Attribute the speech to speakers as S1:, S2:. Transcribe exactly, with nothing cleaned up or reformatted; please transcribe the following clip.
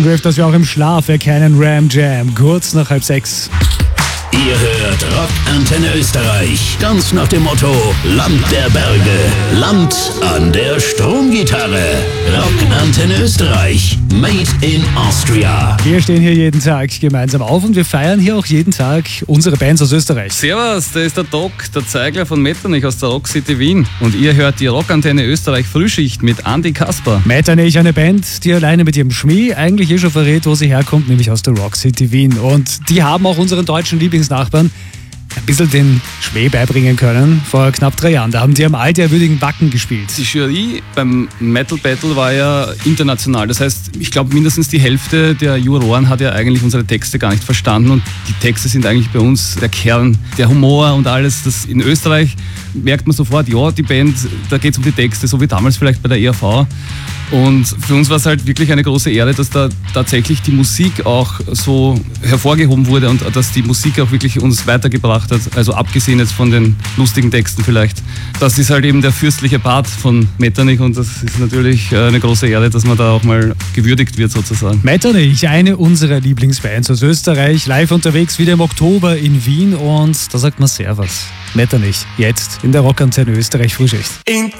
S1: Eingriff, dass wir auch im Schlaf erkennen, Ram Jam, kurz nach halb sechs.
S2: Ihr hört Rock Antenne Österreich, ganz nach dem Motto Land der Berge, Land an der Stromgitarre. Rock Antenne Österreich, made in Austria.
S1: Wir stehen hier jeden Tag gemeinsam auf und wir feiern hier auch jeden Tag unsere Bands aus Österreich.
S3: Servus, da ist der Doc, der Zeigler von Metternich aus der Rock City Wien. Und ihr hört die Rock Antenne Österreich Frühschicht mit Andi Kasper.
S1: Metternich, eine Band, die alleine mit ihrem Schmäh eigentlich eh schon verrät, wo sie herkommt, nämlich aus der Rock City Wien. Und die haben auch unseren deutschen Lieblingsnachbarn ein bisschen den Schmäh beibringen können vor knapp drei Jahren. Da haben die am altehrwürdigen Wacken gespielt.
S3: Die Jury beim Metal Battle war ja international. Das heißt, ich glaube, mindestens die Hälfte der Juroren hat ja eigentlich unsere Texte gar nicht verstanden. Und die Texte sind eigentlich bei uns der Kern, der Humor und alles. Das in Österreich merkt man sofort, ja, die Band, da geht es um die Texte, so wie damals vielleicht bei der E R V. Und für uns war es halt wirklich eine große Ehre, dass da tatsächlich die Musik auch so hervorgehoben wurde und dass die Musik auch wirklich uns weitergebracht hat. Also abgesehen jetzt von den lustigen Texten vielleicht. Das ist halt eben der fürstliche Part von Metternich und das ist natürlich eine große Ehre, dass man da auch mal gewürdigt wird sozusagen.
S1: Metternich, eine unserer Lieblingsbands aus Österreich, live unterwegs wieder im Oktober in Wien und da sagt man Servus. Metternich, jetzt in der Rock Antenne Österreich Frühschicht.
S4: In